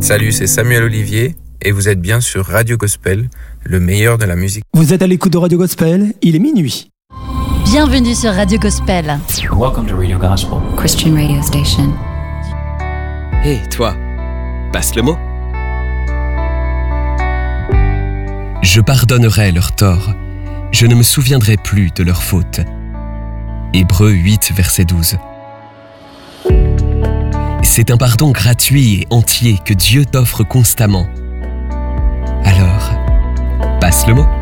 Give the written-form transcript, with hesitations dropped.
Salut, c'est Samuel Olivier et vous êtes bien sur Radio Gospel, le meilleur de la musique. Vous êtes à l'écoute de Radio Gospel, il est minuit. Bienvenue sur Radio Gospel. Welcome to Radio Gospel, Christian radio station. Hé, toi, passe le mot. Je pardonnerai leurs torts, je ne me souviendrai plus de leurs fautes. Hébreux 8, verset 12. C'est un pardon gratuit et entier que Dieu t'offre constamment. Alors, passe le mot.